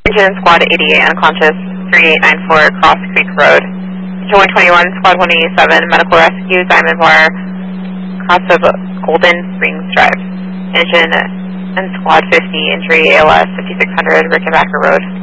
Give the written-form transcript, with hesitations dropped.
Engine Squad 88 unconscious, 3894 Cross Creek Road. Engine 121, Squad 187, medical rescue, Diamond Bar, cross of Golden Springs Drive. Engine and Squad 50, injury ALS 5600 Rickenbacker Road.